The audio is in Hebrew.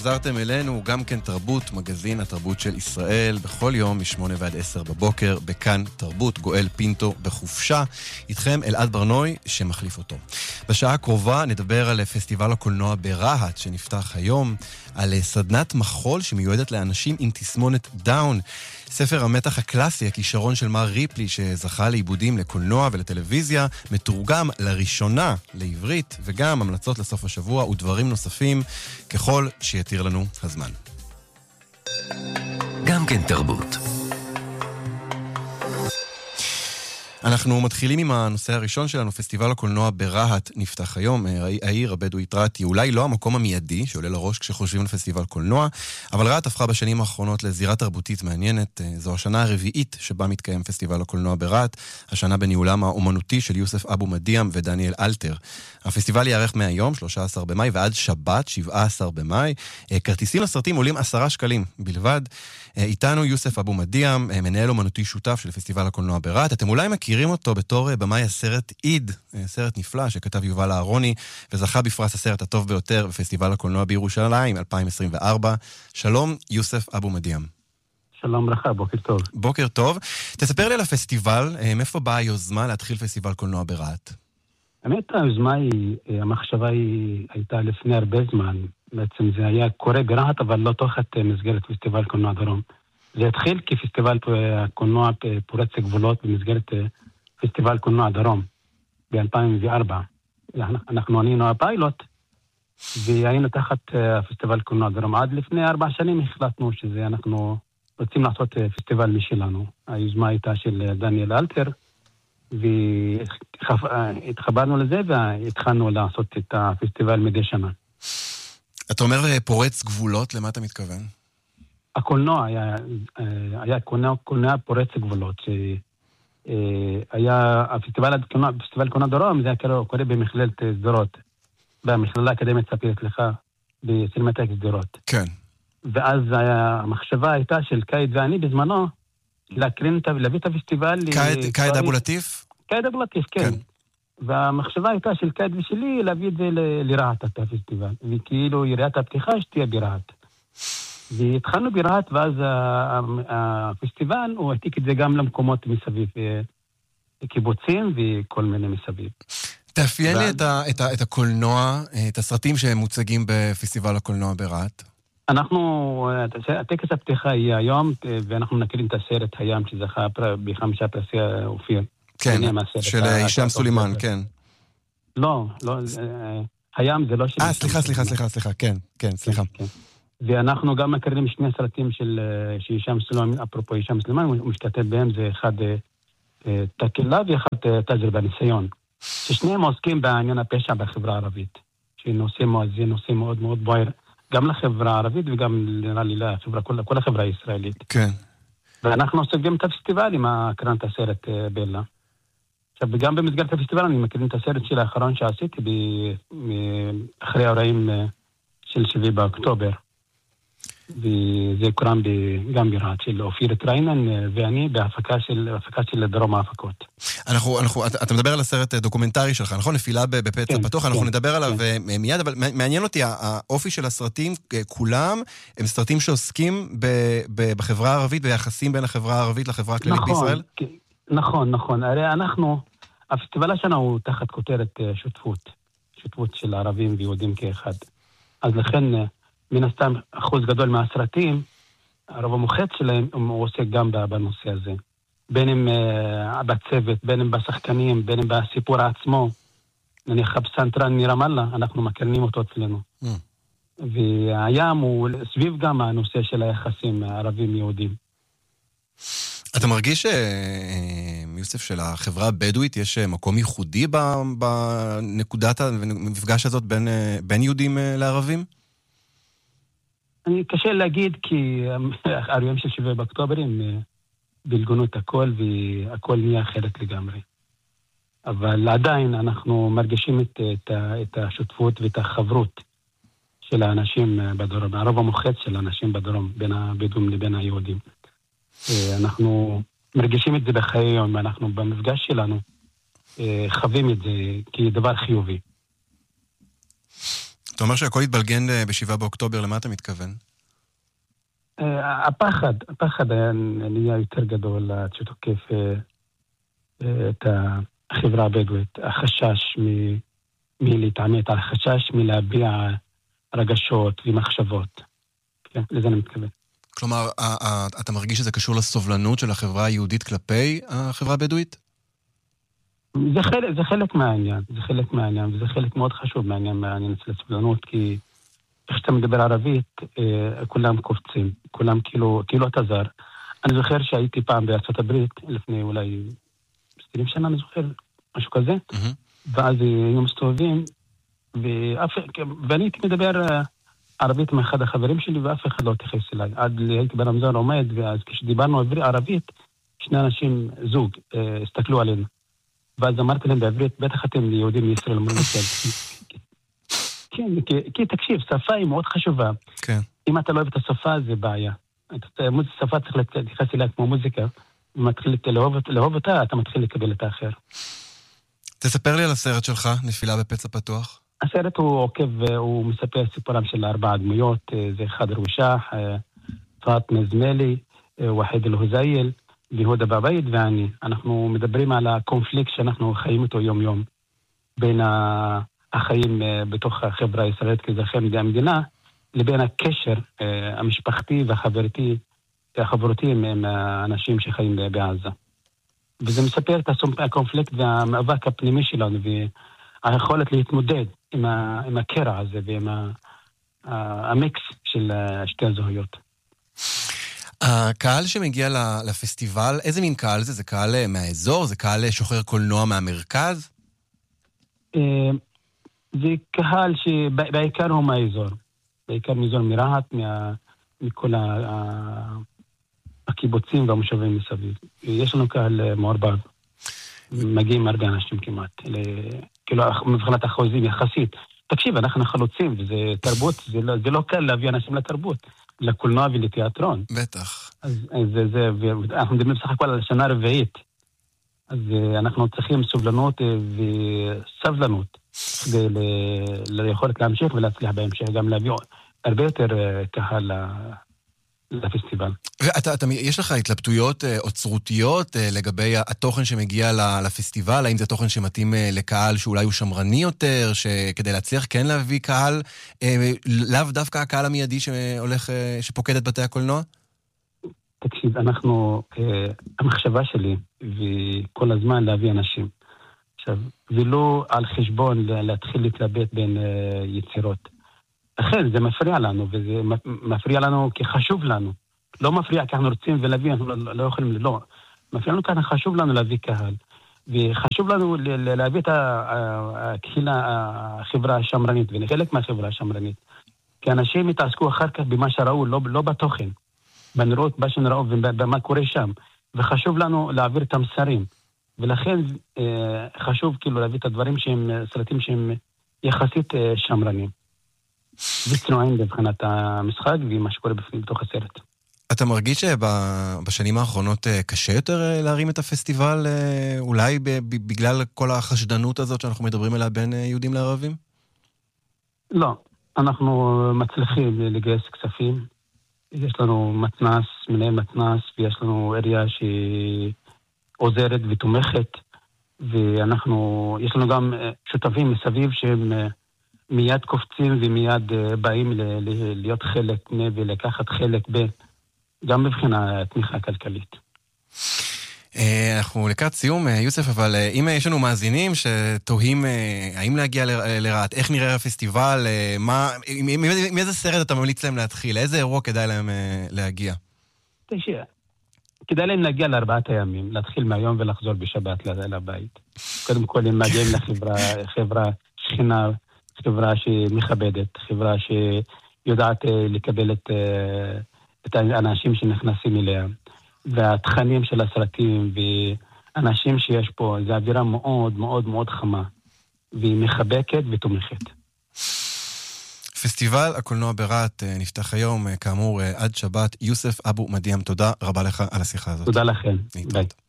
חזרתם אלינו, גם כן תרבות, מגזין התרבות של ישראל, בכל יום מ-8 ועד 10 בבוקר, בכאן תרבות, גואל פינטו בחופשה. איתכם אלעד ברנוי שמחליף אותו. בשעה הקרובה נדבר על פסטיבל הקולנוע ברהט שנפתח היום, על סדנת מחול שמיועדת לאנשים עם תסמונת דאון, ספר המתח הקלאסי, הכישרון של מר ריפלי שזכה לעיבודים לקולנוע ולטלוויזיה, מתורגם לראשונה לעברית, וגם המלצות לסוף השבוע ודברים נוספים ככל שיתיר לנו הזמן. גם כן תרבות. אנחנו מתחילים עם הנושא הראשון שלנו. פסטיבל הקולנוע ברהט נפתח היום. העיר הבדואית רהט היא אולי לא המקום המיידי שעולה לראש כשחושבים על פסטיבל קולנוע, אבל רהט הפכה בשנים האחרונות לזירה תרבותית מעניינת. זו השנה הרביעית שבה מתקיים פסטיבל הקולנוע ברהט, השנה בניהולם האומנותי של יוסף אבו מדיאם ודניאל אלתר. הפסטיבל יארך מהיום, 13 במאי, ועד שבת, 17 במאי. כרטיסים לסרטים עולים 10 שקלים בלבד. איתנו יוסף אבו מדיאם, מנהל אומנותי שותף של פסטיבל הקולנוע ברהט. אתם אולי מכירים אותו בתור במאי הסרט איד, סרט נפלא שכתב יובל אהרוני, וזכה בפרס הסרט הטוב ביותר בפסטיבל הקולנוע בירושלים 2024. שלום יוסף אבו מדיאם. שלום לך, בוקר טוב. בוקר טוב. תספר לי על הפסטיבל, מאיפה באה היוזמה להתחיל פסטיבל קולנוע ברהט? האמת, היוזמה המחשבה הייתה לפני הרבה זמן. בעצם זה היה קורה ברהט, אבל לא תחת מסגרת פסטיבל קולנוע דרום. זה התחיל כפסטיבל קולנוע פורץ גבולות במסגרת פסטיבל קולנוע דרום ב-2004. אנחנו ענינו הפיילוט, והיינו תחת פסטיבל קולנוע דרום. עד לפני 4 שנים החלטנו שאנחנו רוצים לעשות פסטיבל משלנו. היוזמה הייתה של דניאל אלתר, והתחברנו לזה והתחלנו לעשות את הפסטיבל מדי שנה. אתה אומר פורץ גבולות, למה אתה מתכוון? הקולנוע היה קולנוע פורץ גבולות, היה הפסטיבל קולנוע דרום, זה היה קורה במכללת סדרות, במכללה האקדמית ספיר, בסינמטק סדרות. כן. ואז המחשבה הייתה של קאיד ואני בזמנו, להביא את הפסטיבל... קאיד אבו לטיף? קאיד אבו לטיף, כן. והמחשבה הייתה של קאיד ושלי להביא את זה לרהט, את הפסטיבל. וכאילו יריית הפתיחה שתהיה ברהט. והתחלנו ברהט, ואז הפסטיבל, הוא העתיק את זה גם למקומות מסביב, קיבוצים וכל מיני מסביב. תאפיין לי את הקולנוע, את הסרטים שהם מוצגים בפסטיבל הקולנוע ברהט. הטקס הפתיחה יהיה היום, ואנחנו נקרין את הסרט הים שזכה ב5 פרסי אופיר. כן, של הישאם סולימן, כן. לא, הים זה לא של... סליחה, כן, סליחה. ואנחנו גם מקרינים 2 סרטים של הישאם סולימן, אפרופו הישאם סולימן, הוא משתתף בהם, זה אחד תקלה ואחד תג'ר בניסיון. ששניהם עוסקים בעניין הפשע בחברה הערבית, שנושא מאוד מאוד בוער, גם לחברה הערבית וגם נראה לי כל החברה הישראלית. כן. ואנחנו סוגרים את הפסטיבל עם הקרנת הסרט בלה. עכשיו, וגם במסגרת הפסטיבל אני מקרין את הסרט של האחרון שעשיתי אחרי האירועים של 7 באוקטובר. וזה קורם גם ברהט של אופיר טריינן ואני בהפקה של דרום ההפקות. אתה מדבר על הסרט דוקומנטרי שלך, נכון? נפילה בפצע פתוח, אנחנו נדבר עליו מיד, אבל מעניין אותי, האופי של הסרטים, כולם, הם סרטים שעוסקים בחברה הערבית, ביחסים בין החברה הערבית לחברה הכללית בישראל? נכון. הרי הפסטיבל השנה הוא תחת כותרת שותפות של ערבים ויהודים כאחד. אז לכן, מן הסתם, אחוז גדול מהסרטים, הרוב המוחץ שלהם, הוא עוסק גם בנושא הזה. בין אם בצוות, בין אם בשחקנים, בין אם בסיפור עצמו. נניח הפסנתרן מרמאללה, אנחנו מקרנים אותו אצלנו. והים הוא סביב גם הנושא של היחסים הערבים-יהודים. אתה מרגיש, יוסף, של החברה הבדואית יש מקום ייחודי בנקודת המפגש הזאת בין יהודים לערבים? אני קשה להגיד כי האירועים של 7 באוקטובר הם בלגנו את הכל והכל נהיה אחרת לגמרי. אבל עדיין אנחנו מרגישים את השותפות ואת החברות של האנשים בדרום, הרוב המוחץ של האנשים בדרום, בין הבדואים לבין היהודים. אנחנו מרגישים את זה בחיי יום, אנחנו במפגש שלנו חווים את זה כדבר חיובי. אתה אומר שהכל התבלגן ב-7 באוקטובר, למה אתה מתכוון? הפחד היה נהיה יותר גדול שתוקף את החברה הבדואית, החשש מלהתעמת, החשש מלהביע רגשות ומחשבות. כן, לזה אני מתכוון. כלומר, אתה מרגיש שזה קשור לסובלנות של החברה היהודית כלפי החברה הבדואית? זה חלק מהעניין, וזה חלק מאוד חשוב מהעניין של הסובלנות, כי איך שאתה מדבר ערבית, כולם קופצים, כולם כאילו אתה זר. אני זוכר שהייתי פעם בארצות הברית, לפני אולי 20 שנה, אני זוכר, משהו כזה, ואז היינו מסתובבים, ואני הייתי מדבר ערבית עם אחד החברים שלי, ואף אחד לא התייחס אליי. עד הייתי ברמזור עומד, ואז כשדיברנו ערבית, שני אנשים, זוג, הסתכלו עלינו. ואז אמרתי להם בעברית, בטח אתם יהודים מישראל, אמרו לי כן. כן, כי תקשיב, שפה היא מאוד חשובה. כן. אם אתה לא אוהב את השפה, זה בעיה. שפה צריך להתייחס אליה כמו מוזיקה, ומתחיל לאהוב אותה, אתה מתחיל לקבל את האחר. תספר לי על הסרט שלך, נפילה בפצע פתוח. הסרט הוא עוקב, הוא מספר סיפורם של 4 דמויות, זה חדר ושח, פאטמה זמלי, וחיד אל-הוזייל, ויהודה בבית ואני. אנחנו מדברים על הקונפליקט שאנחנו חיים אותו יום-יום, בין החיים בתוך החברה הישראלית כאזרחי המדינה, לבין הקשר המשפחתי והחברותי עם האנשים שחיים בעזה. וזה מספר את הקונפליקט והמאבק הפנימי שלנו, והיכולת להתמודד עם הקרע הזה ועם המיקס של שתי הזהויות. הקהל שמגיע לפסטיבל, איזה מין קהל זה? זה קהל מהאזור? זה קהל שוחר קולנוע מהמרכז? זה קהל שבעיקר הוא מהאזור. בעיקר מאזור מרהט, מכל הקיבוצים והמושבים מסביב. יש לנו קהל מעורבב. מגיעים הרבה אנשים כמעט. כאילו, מבחינת אחוזים יחסית. תקשיב, אנחנו חלוצים, וזה תרבות, זה לא קל להביא אנשים לתרבות. לקולנוע ולתיאטרון. בטח. אז אנחנו מדברים בסך הכל על השנה הרביעית. אז אנחנו צריכים סובלנות וסבלנות כדי ליכולת להמשיך ולהצליח בהמשך, גם להביא הרבה יותר קהל לפסטיבל. יש לך התלבטויות אוצרותיות לגבי התוכן שמגיע לפסטיבל? האם זה תוכן שמתאים לקהל שאולי הוא שמרני יותר, שכדי להצליח כן להביא קהל, לאו דווקא הקהל המיידי שפוקד את בתי הקולנוע? תקשיב, המחשבה שלי, וכל הזמן להביא אנשים. עכשיו, ולא על חשבון להתחיל להתלבט בין יצירות. לכן, זה מפריע לנו, וזה מפריע לנו כי חשוב לנו. לא מפריע כי אנחנו רוצים ולהביא, אנחנו לא יכולים, לא. מפריע לנו כי חשוב לנו להביא קהל. וחשוב לנו להביא את החברה השמרנית, וחלק מהחברה השמרנית. כי אנשים יתעסקו אחר כך במה שראו, לא בתוכן. בנראות, מה שנראו ובמה קורה שם. וחשוב לנו להעביר את המסרים. ולכן חשוב כאילו להביא את הדברים שהם, סרטים שהם יחסית שמרנים. וצנועים בבחינת המשחק ומה שקורה בפנים בתוך הסרט. אתה מרגיש שבשנים האחרונות קשה יותר להרים את הפסטיבל, אולי בגלל כל החשדנות הזאת שאנחנו מדברים עליה בין יהודים לערבים? לא, אנחנו מצליחים לגייס כספים. יש לנו מתנ"ס, מנהל מתנ"ס, ויש לנו עירייה שעוזרת ותומכת, יש לנו גם שותפים מסביב שהם מיד קופצים ומיד באים להיות חלק ולקחת חלק גם מבחינה תמיכה כלכלית. אנחנו לקראת סיום, יוסף, אבל אם יש לנו מאזינים שתוהים האם להגיע לרהט, איך נראה הפסטיבל, מאיזה סרט אתה ממליץ להם להתחיל? איזה אירוע כדאי להם להגיע? כדאי להם להגיע ל4 הימים, להתחיל מהיום ולחזור בשבת לבית. קודם כל הם מגיעים לחברה שכנה, חברה שמכבדת, חברה שיודעת לקבל את האנשים שנכנסים אליה, והתכנים של הסרטים ואנשים שיש פה, זו אווירה מאוד מאוד מאוד חמה, והיא מחבקת ותומכת. פסטיבל הקולנוע ברהט נפתח היום, כאמור עד שבת. יוסף אבו מדיאם, תודה רבה לך על השיחה הזאת. תודה לכם. ביי.